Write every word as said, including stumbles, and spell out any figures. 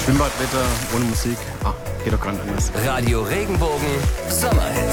Schwimmbadwetter ohne Musik. Ah, geht doch gar nicht anders. Radio Regenbogen Sommerhit.